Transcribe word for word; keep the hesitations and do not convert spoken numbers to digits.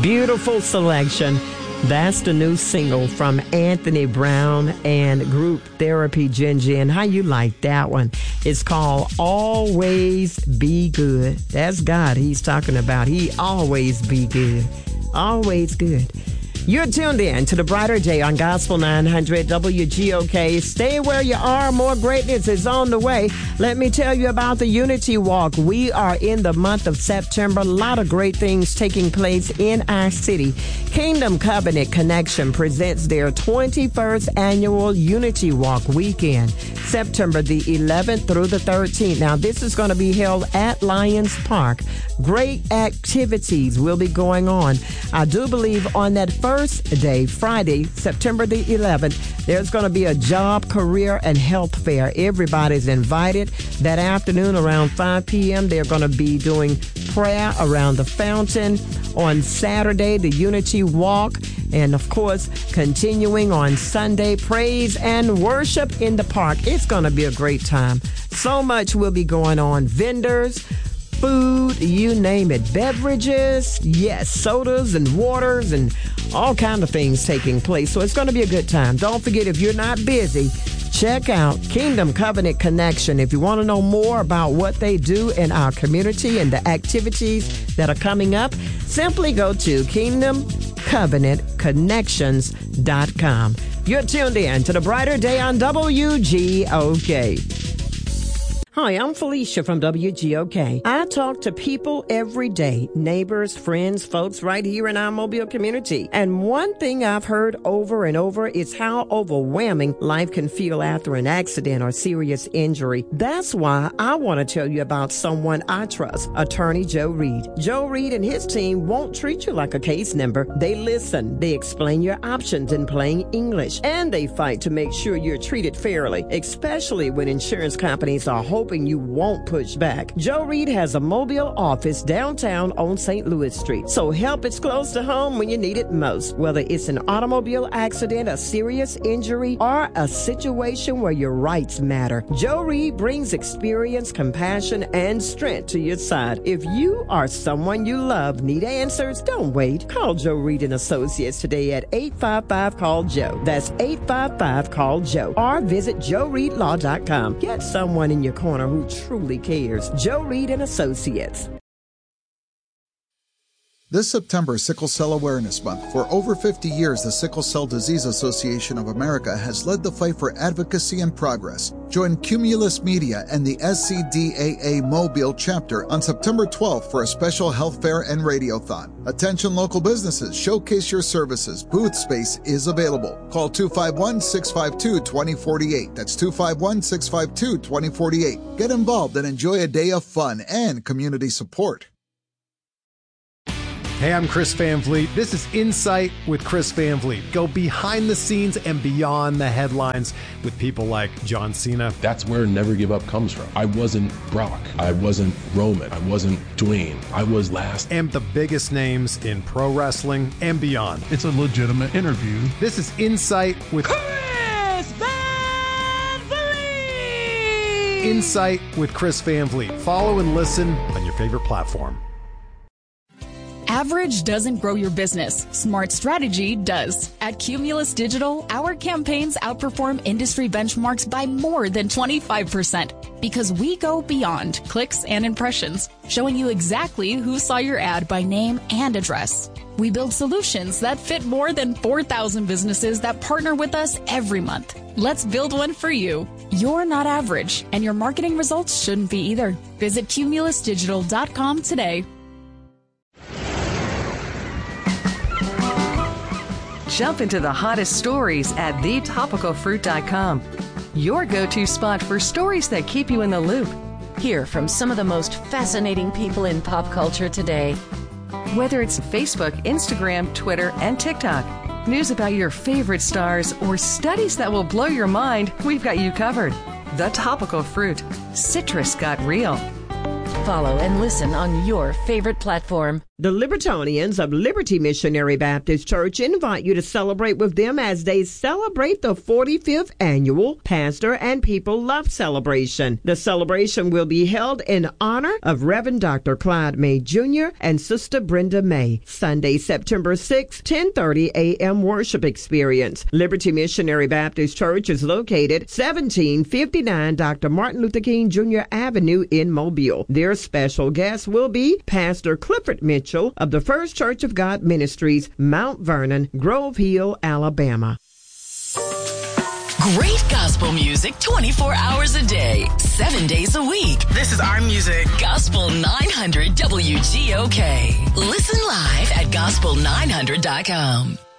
Beautiful selection. That's the new single from Anthony Brown and group Therapy Gin Gin. How you like that one? It's called Always Be Good. That's God he's talking about. He always be good. Always good. You're tuned in to the Brighter Day on Gospel nine hundred W G O K. Stay where you are. More greatness is on the way. Let me tell you about the Unity Walk. We are in the month of September. A lot of great things taking place in our city. Kingdom Covenant Connection presents their twenty-first annual Unity Walk weekend, September the eleventh through the thirteenth. Now, this is going to be held at Lions Park. Great activities will be going on. I do believe on that first day, Friday, September the eleventh, there's going to be a job, career, and health fair. Everybody's invited. That afternoon around five p.m., they're going to be doing prayer around the fountain. On Saturday, the Unity Walk. And, of course, continuing on Sunday, praise and worship in the park. It's going to be a great time. So much will be going on. Vendors, food, you name it. Beverages, yes, sodas and waters and all kinds of things taking place. So it's going to be a good time. Don't forget, if you're not busy, check out Kingdom Covenant Connection. If you want to know more about what they do in our community and the activities that are coming up, simply go to kingdom covenant connections dot com. You're tuned in to the Brighter Day on W G O K. Hi, I'm Felicia from W G O K. I talk to people every day, neighbors, friends, folks right here in our Mobile community. And one thing I've heard over and over is how overwhelming life can feel after an accident or serious injury. That's why I want to tell you about someone I trust, Attorney Joe Reed. Joe Reed and his team won't treat you like a case number. They listen, they explain your options in plain English, and they fight to make sure you're treated fairly, especially when insurance companies are hoping you won't push back. Joe Reed has a Mobile office downtown on Saint Louis Street, so help is close to home when you need it most. Whether it's an automobile accident, a serious injury, or a situation where your rights matter, Joe Reed brings experience, compassion, and strength to your side. If you or someone you love need answers, don't wait. Call Joe Reed and Associates today at eight five five, call Joe. That's eight five five, call Joe. Or visit joe reed law dot com. Get someone in your corner who truly cares. Joe Reed and Associates. This September is Sickle Cell Awareness Month. For over fifty years, the Sickle Cell Disease Association of America has led the fight for advocacy and progress. Join Cumulus Media and the S C D A A Mobile chapter on September twelfth for a special health fair and radiothon. Attention local businesses, showcase your services. Booth space is available. Call two five one, six five two, two zero four eight. That's two five one, six five two, two zero four eight. Get involved and enjoy a day of fun and community support. Hey, I'm Chris Van Vliet. This is Insight with Chris Van Vliet. Go behind the scenes and beyond the headlines with people like John Cena. That's where Never Give Up comes from. I wasn't Brock. I wasn't Roman. I wasn't Dwayne. I was last. And the biggest names in pro wrestling and beyond. It's a legitimate interview. This is Insight with Chris Van Vliet. Insight with Chris Van Vliet. Follow and listen on your favorite platform. Average doesn't grow your business. Smart strategy does. At Cumulus Digital, our campaigns outperform industry benchmarks by more than twenty-five percent because we go beyond clicks and impressions, showing you exactly who saw your ad by name and address. We build solutions that fit more than four thousand businesses that partner with us every month. Let's build one for you. You're not average, and your marketing results shouldn't be either. Visit cumulus digital dot com today. Jump into the hottest stories at the topical fruit dot com. Your go-to spot for stories that keep you in the loop. Hear from some of the most fascinating people in pop culture today. Whether it's Facebook, Instagram, Twitter, and TikTok, news about your favorite stars, or studies that will blow your mind, we've got you covered. The Topical Fruit. Citrus got real. follow and listen on your favorite platform. The Libertonians of Liberty Missionary Baptist Church invite you to celebrate with them as they celebrate the forty-fifth annual Pastor and People Love Celebration. The celebration will be held in honor of Reverend Doctor Clyde May Junior and Sister Brenda May. Sunday, September sixth, ten thirty a.m. worship experience. Liberty Missionary Baptist Church is located seventeen fifty-nine Doctor Martin Luther King Junior Avenue in Mobile. Their special guest will be Pastor Clifford Mitchell of the First Church of God Ministries, Mount Vernon, Grove Hill, Alabama. Great gospel music twenty-four hours a day, seven days a week. This is our music. Gospel nine hundred W G O K. Listen live at gospel nine hundred dot com.